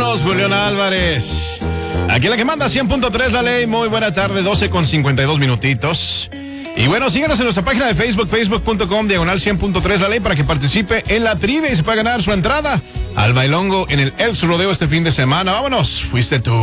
Saludos, Julián Álvarez. Aquí la que manda 100.3 la ley. Muy buena tarde, 12:52 minutitos. Y bueno, síganos en nuestra página de Facebook, facebook.com/100.3 la ley, para que participe en la trivia y se pueda ganar su entrada al bailongo en el Elks Rodeo este fin de semana. Vámonos, fuiste tú.